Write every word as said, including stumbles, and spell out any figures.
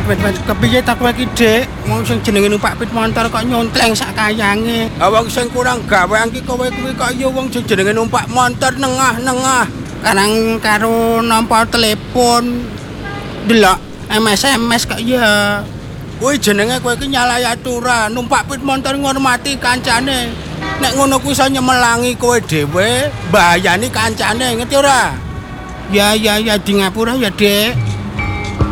wit wit kepiye ta kowe iki, Dik? Wong sing jenenge numpak pit motor kok nyontleng sak kayange. Ah wong sing kurang gawean ki kowe kuwi kok ya wong sing jenenge numpak motor nengah-nengah. Karang karo nampa telepon. Delok M S M S kok ya. Kuwi jenenge kowe iki nyalahi aturan, numpak pit motor ngormati kancane. Nek ngono kuwi iso nyemelangi kowe dhewe, mbayani kancane, ngerti ora? Ya ya ya di ngapura ya, Dik.